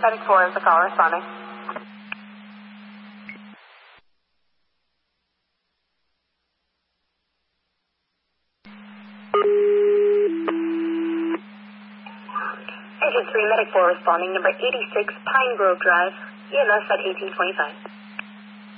Medic 4 is the call responding. Engine 3, Medic 4 responding, number 86 Pine Grove Drive, EMS at 1825.